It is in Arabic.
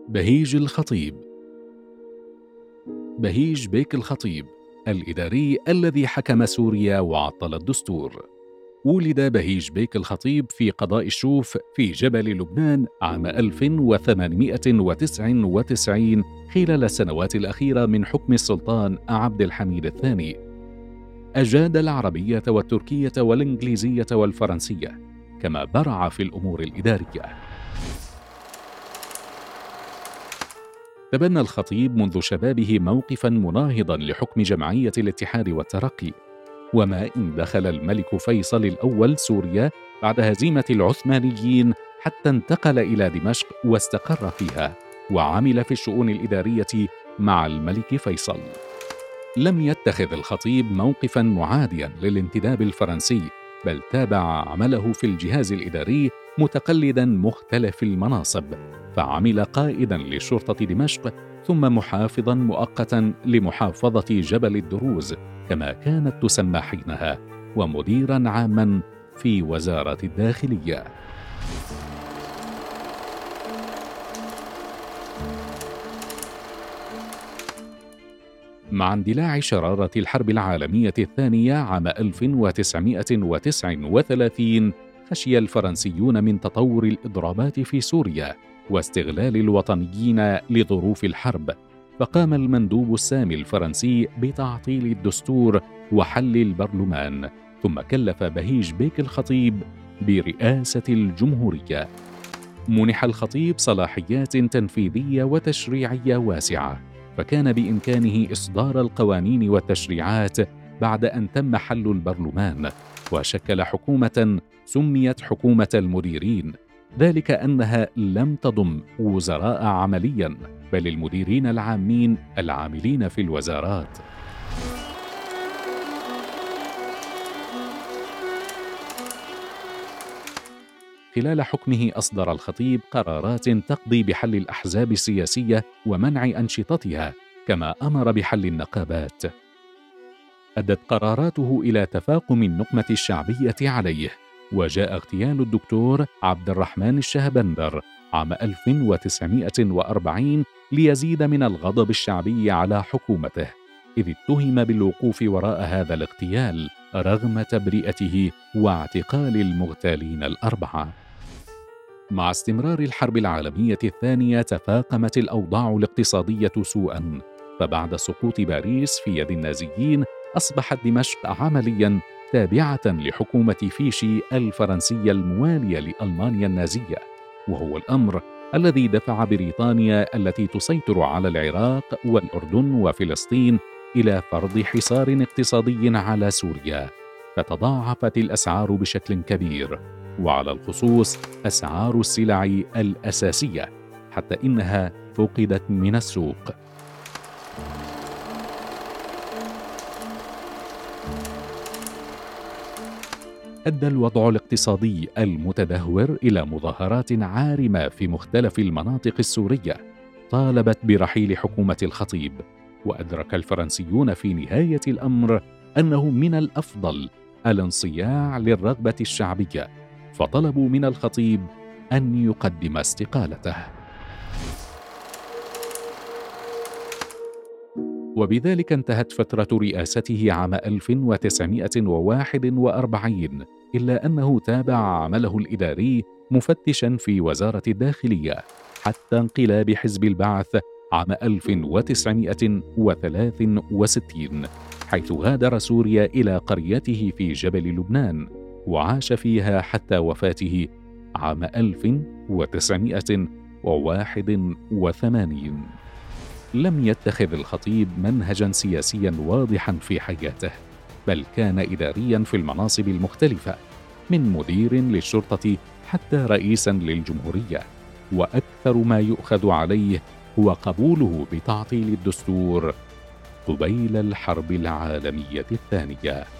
بهيج الخطيب. بهيج بيك الخطيب الإداري الذي حكم سوريا وعطل الدستور. ولد بهيج بيك الخطيب في قضاء الشوف في جبل لبنان عام 1899 خلال السنوات الأخيرة من حكم السلطان عبد الحميد الثاني. أجاد العربية والتركية والإنجليزية والفرنسية، كما برع في الأمور الإدارية. تبنى الخطيب منذ شبابه موقفا مناهضا لحكم جمعية الاتحاد والترقي، وما إن دخل الملك فيصل الأول سوريا بعد هزيمة العثمانيين حتى انتقل إلى دمشق واستقر فيها، وعمل في الشؤون الإدارية مع الملك فيصل. لم يتخذ الخطيب موقفا معاديا للانتداب الفرنسي، بل تابع عمله في الجهاز الإداري متقلدا مختلف المناصب، فعمل قائدا لشرطة دمشق، ثم محافظا مؤقتا لمحافظة جبل الدروز كما كانت تسمى حينها، ومديرا عاما في وزارة الداخلية. مع اندلاع شرارة الحرب العالمية الثانية عام 1939 خشي الفرنسيون من تطور الإضرابات في سوريا واستغلال الوطنيين لظروف الحرب، فقام المندوب السامي الفرنسي بتعطيل الدستور وحل البرلمان، ثم كلف بهيج بيك الخطيب برئاسة الجمهورية. منح الخطيب صلاحيات تنفيذية وتشريعية واسعة، فكان بإمكانه إصدار القوانين والتشريعات بعد أن تم حل البرلمان، وشكل حكومة سميت حكومة المديرين، ذلك أنها لم تضم وزراء عمليا، بل المديرين العامين العاملين في الوزارات. خلال حكمه أصدر الخطيب قرارات تقضي بحل الأحزاب السياسية ومنع أنشطتها، كما أمر بحل النقابات. أدت قراراته إلى تفاقم النقمة الشعبية عليه، وجاء اغتيال الدكتور عبد الرحمن الشهبندر عام 1940 ليزيد من الغضب الشعبي على حكومته، إذ اتهم بالوقوف وراء هذا الاغتيال رغم تبرئته واعتقال المغتالين الأربعة. مع استمرار الحرب العالمية الثانية تفاقمت الأوضاع الاقتصادية سوءا، فبعد سقوط باريس في يد النازيين أصبحت دمشق عمليا تابعة لحكومة فيشي الفرنسية الموالية لألمانيا النازية، وهو الأمر الذي دفع بريطانيا التي تسيطر على العراق والأردن وفلسطين إلى فرض حصار اقتصادي على سوريا، فتضاعفت الأسعار بشكل كبير، وعلى الخصوص أسعار السلع الأساسية، حتى إنها فقدت من السوق. أدى الوضع الاقتصادي المتدهور إلى مظاهرات عارمة في مختلف المناطق السورية طالبت برحيل حكومة الخطيب، وأدرك الفرنسيون في نهاية الأمر أنه من الأفضل الانصياع للرغبة الشعبية، فطلبوا من الخطيب أن يقدم استقالته. وبذلك انتهت فترة رئاسته عام 1941، إلا أنه تابع عمله الإداري مفتشا في وزارة الداخلية حتى انقلاب حزب البعث عام 1963، حيث غادر سوريا إلى قريته في جبل لبنان، وعاش فيها حتى وفاته عام 1981. لم يتخذ الخطيب منهجا سياسيا واضحا في حياته، بل كان إداريا في المناصب المختلفة، من مدير للشرطة حتى رئيسا للجمهورية، وأكثر ما يؤخذ عليه هو قبوله بتعطيل الدستور قبيل الحرب العالمية الثانية.